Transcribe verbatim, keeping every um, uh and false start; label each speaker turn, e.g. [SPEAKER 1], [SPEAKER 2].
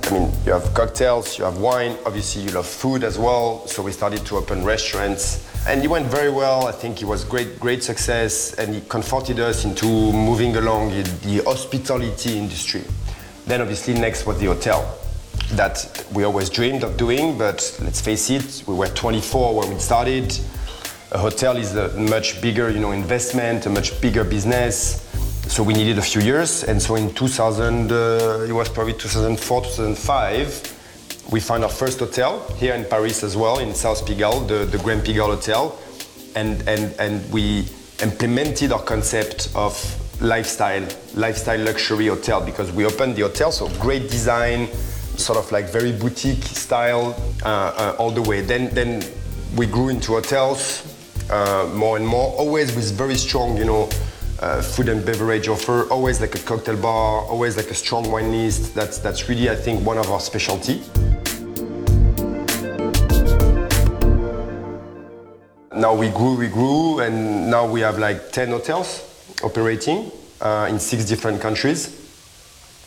[SPEAKER 1] I mean, you have cocktails, you have wine, obviously you love food as well. So we started to open restaurants and it went very well. I think it was great, great success and it comforted us into moving along in the hospitality industry. Then obviously next was the hotel that we always dreamed of doing, but let's face it, we were twenty-four when we started. A hotel is a much bigger, you know, investment, a much bigger business. So we needed a few years, and so in two thousand, uh, it was probably two thousand four, two thousand five, we found our first hotel here in Paris as well, in South Pigalle, the, the Grand Pigalle Hotel, and, and, and we implemented our concept of lifestyle, lifestyle luxury hotel, because we opened the hotel, so great design, sort of like very boutique style uh, uh, all the way. Then, then we grew into hotels uh, more and more, always with very strong, you know, Uh, food and beverage offer, always like a cocktail bar, always like a strong wine list. That's, that's really, I think, one of our specialty. Now we grew, we grew, and now we have like ten hotels operating uh, in six different countries.